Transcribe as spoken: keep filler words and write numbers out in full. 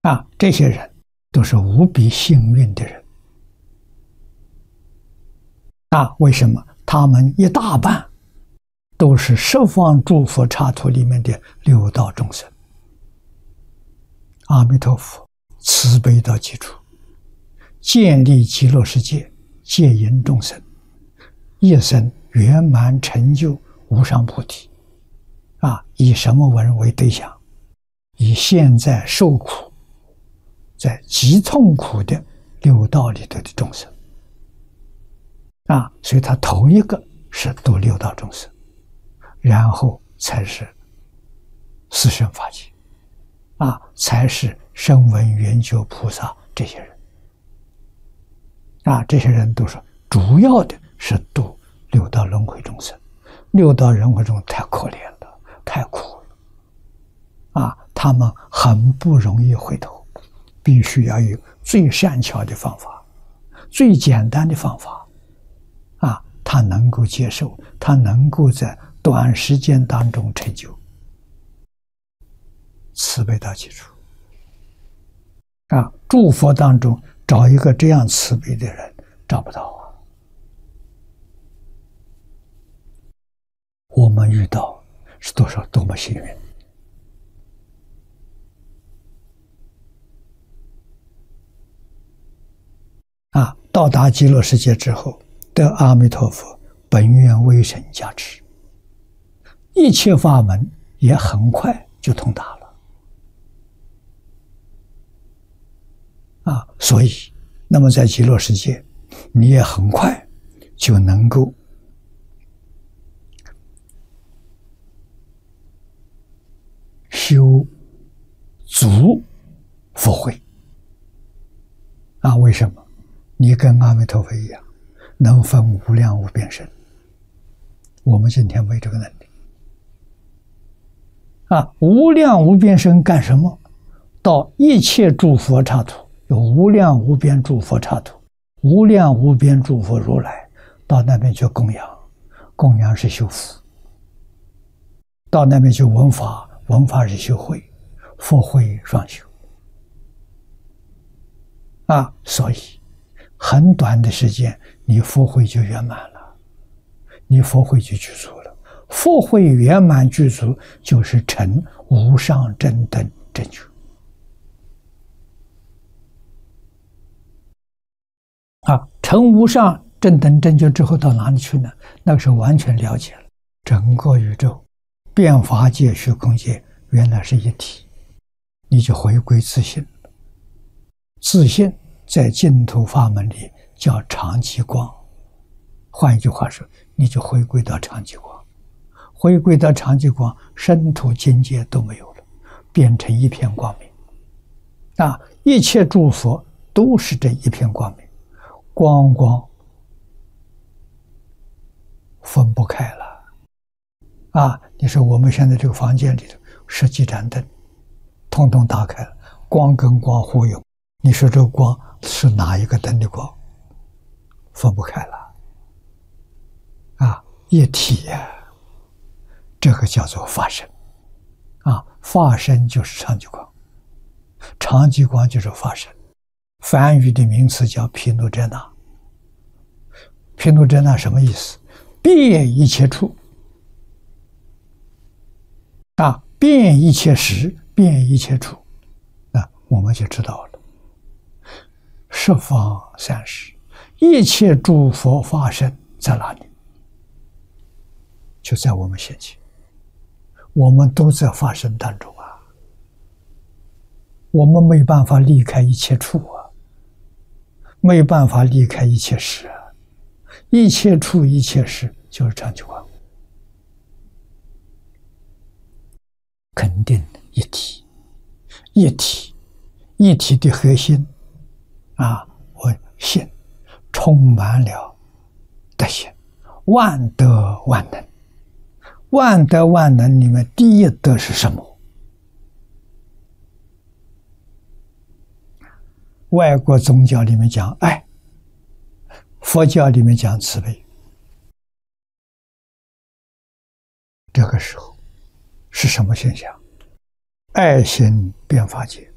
啊，这些人都是无比幸运的人啊！为什么？他们一大半都是十方诸佛刹土里面的六道众生。阿弥陀佛慈悲到极处，建立极乐世界，戒引众生，一生圆满成就无上菩提。啊，以什么人为对象？以现在受苦，在极痛苦的六道里头的众生。啊，所以他头一个是度六道众生，然后才是四圣法界，啊，才是声闻缘觉菩萨这些人。啊，这些人都是主要的是度六道轮回众生。六道轮回众生太可怜了，太苦了。啊，他们很不容易回头，必须要有最善巧的方法，最简单的方法。啊，他能够接受，他能够在短时间当中成就，慈悲到极处。啊，诸佛当中找一个这样慈悲的人找不到啊。我们遇到是多少多么幸运！啊，到达极乐世界之后，得阿弥陀佛本愿威神加持，一切法门也很快就通达了。啊，所以，那么在极乐世界，你也很快就能够修足佛慧。啊，为什么？你跟阿弥陀佛一样，能分无量无边身。我们今天没这个能力。啊，无量无边身干什么？到一切诸佛刹土，有无量无边诸佛刹土，无量无边诸佛如来，到那边去供养，供养是修福；到那边去闻法，闻法是修慧，佛慧双修。啊，所以很短的时间，你佛慧就圆满了，你佛慧就具足了。佛慧圆满具足，就是成无上正等正觉。啊，成无上正等正觉之后到哪里去呢？那个时候完全了解了整个宇宙、变法界、虚空界原来是一体，你就回归自性。自性在净土法门里叫常寂光，换一句话说，你就回归到常寂光，回归到常寂光，身土境界都没有了，变成一片光明。啊，一切诸佛都是这一片光明，光光分不开了。啊，你说我们现在这个房间里头十几盏灯，通通打开了，光跟光互用，你说这个光是哪一个灯的光？分不开了。啊，一体呀、啊，这个叫做法身。啊，法身就是常寂光，常寂光就是法身。梵语的名词叫毗卢遮那。毗卢遮那什么意思？遍一切处。啊，遍一切时，遍一切处。那我们就知道了。十方三世，一切诸佛法身在哪里？就在我们现前，我们都在法身当中啊。我们没办法离开一切处啊，没办法离开一切事啊。一切处一切事就是常寂光，肯定一体，一体，一体的核心啊，我信充满了德行，万德万能。万德万能里面第一德是什么？外国宗教里面讲爱，佛教里面讲慈悲。这个时候是什么现象？爱心变法界。